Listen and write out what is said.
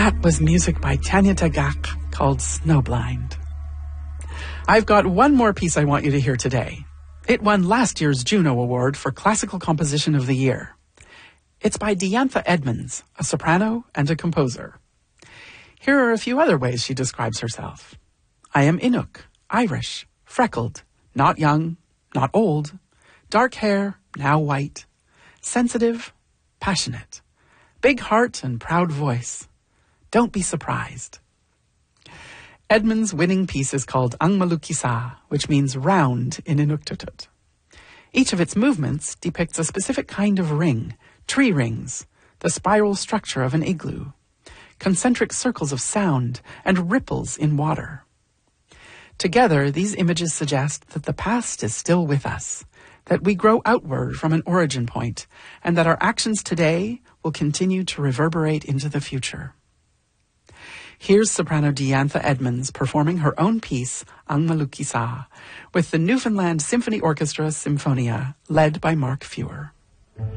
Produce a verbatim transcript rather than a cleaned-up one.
That was music by Tanya Tagaq called Snowblind. I've got one more piece I want you to hear today. It won last year's Juno Award for Classical Composition of the Year. It's by Diantha Edmonds, a soprano and a composer. Here are a few other ways she describes herself. I am Inuk, Irish, freckled, not young, not old, dark hair, now white, sensitive, passionate, big heart and proud voice. Don't be surprised. Edmonds' winning piece is called Ang Malukisa, which means round in Inuktitut. Each of its movements depicts a specific kind of ring, tree rings, the spiral structure of an igloo, concentric circles of sound, and ripples in water. Together, these images suggest that the past is still with us, that we grow outward from an origin point, and that our actions today will continue to reverberate into the future. Here's soprano Diantha Edmonds performing her own piece, Ang Malukisa, with the Newfoundland Symphony Orchestra Symphonia, led by Mark Fewer.